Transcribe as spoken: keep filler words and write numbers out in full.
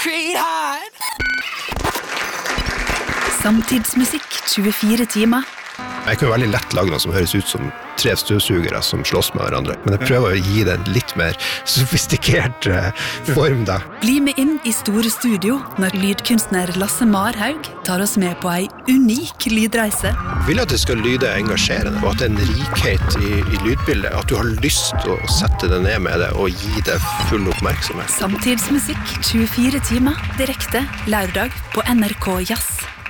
concrete heart. Samtidsmusikk tjuefire timer. Jeg kan jo veldig lett lage noe som høres ut som tre støvsugere som slåss med hverandre, men jeg prøver å gi det en litt mer sofistikert form da. Bli med inn i store studio når lydkunstner Lasse Marhaug tar oss med på ei unik lydreise. Jeg vil at det skal lyde engasjerende, og at det er en rikhet i, i lydbildet, at du har lyst til å sette det ned med det og gi det full oppmerksomhet. Samtidsmusikk tjuefire timer, direkte lørdag på N R K Jazz.